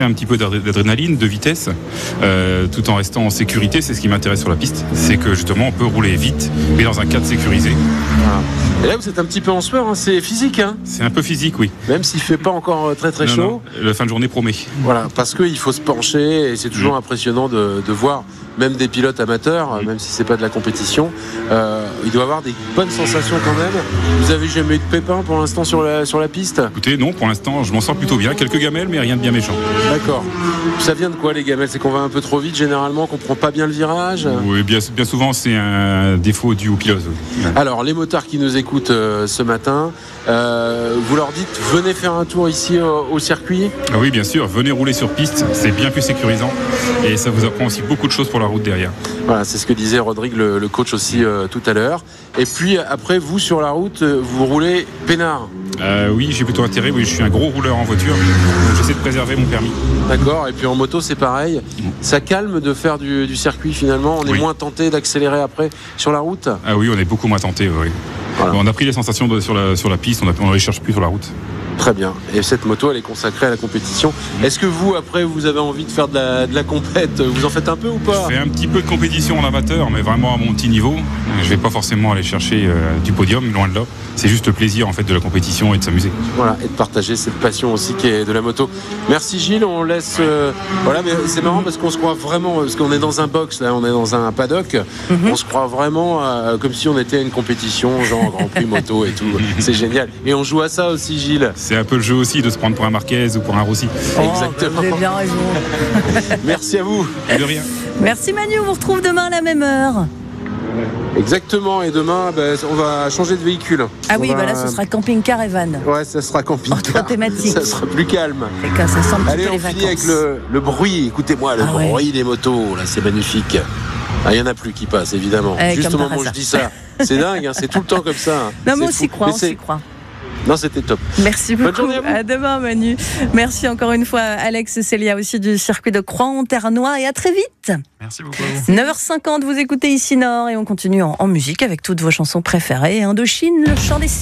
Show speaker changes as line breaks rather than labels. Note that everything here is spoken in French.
Un petit peu d'adrénaline, de vitesse, tout en restant en sécurité. C'est ce qui m'intéresse sur la piste, c'est que justement on peut rouler vite mais dans un cadre sécurisé.
Voilà. Et là vous êtes un petit peu en sueur, hein. C'est physique, hein.
C'est un peu physique, oui.
Même s'il fait pas encore très chaud.
Non, la fin de journée promet.
Voilà, parce qu'il faut se pencher et c'est toujours impressionnant de voir même des pilotes amateurs, même si c'est pas de la compétition, il doit avoir des bonnes sensations quand même. Vous avez jamais eu de pépins pour l'instant sur la piste?
Écoutez, non, pour l'instant je m'en sors plutôt bien. Quelques gamelles mais rien de bien méchant.
D'accord. Ça vient de quoi les gamelles? C'est qu'on va un peu trop vite généralement, qu'on prend pas bien le virage?
Oui, bien souvent c'est un défaut dû au pilote.
Alors les motards qui nous écoutent ce matin, vous leur dites venez faire un tour ici au circuit?
Ah oui, bien sûr, venez rouler sur piste, c'est bien plus sécurisant et ça vous apprend aussi beaucoup de choses pour la route derrière.
Voilà, c'est ce que disait Rodrigue, le coach aussi tout à l'heure. Et puis après, vous sur la route, vous roulez peinard?
Oui, j'ai plutôt intérêt, oui, je suis un gros rouleur en voiture, donc j'essaie de préserver mon permis.
D'accord, et puis en moto c'est pareil. Ça calme de faire du circuit finalement, on est moins tenté d'accélérer après sur la route?
Ah oui, on est beaucoup moins tenté, oui. Voilà. On a pris les sensations sur la piste, on ne les cherche plus sur la route.
Très bien. Et cette moto, elle est consacrée à la compétition. Est-ce que vous, après, vous avez envie de faire de la compète? Vous en faites un peu ou pas?
Je fais un petit peu de compétition en amateur, mais vraiment à mon petit niveau. Je ne vais pas forcément aller chercher du podium, loin de là. C'est juste le plaisir en fait de la compétition et de s'amuser.
Voilà, et de partager cette passion aussi qui est de la moto. Merci Gilles, on laisse. Voilà, mais c'est marrant parce qu'on se croit vraiment, parce qu'on est dans un box, là, on est dans un paddock. On se croit vraiment comme si on était à une compétition, genre Grand Prix moto et tout. C'est génial. Et on joue à ça aussi, Gilles.
C'est un peu le jeu aussi de se prendre pour un Marquez ou pour un Rossi.
Exactement.
Vous avez bien raison.
Merci à vous.
De rien.
Merci Manu, on vous retrouve demain à la même heure.
Exactement, et demain on va changer de véhicule.
Ah oui, voilà, ce sera camping-car et van.
Ouais, ça sera camping-car.
Thématique.
Ça sera plus calme.
Et quand ça sent
allez, on finit avec le bruit. Écoutez-moi, le bruit des motos, là, c'est magnifique. Il n'y en a plus qui passent, évidemment. Juste au moment où je dis ça. C'est dingue, hein, c'est tout le temps comme ça. Hein.
Non, mais on s'y croit.
Non, c'était top.
Merci beaucoup.
Bonne journée à vous.
À demain, Manu. Merci encore une fois, Alex et Célia aussi du circuit de Croix-en-Ternois. Et à très vite.
Merci beaucoup.
9h50, vous écoutez ici Nord et on continue en musique avec toutes vos chansons préférées. Indochine, le chant des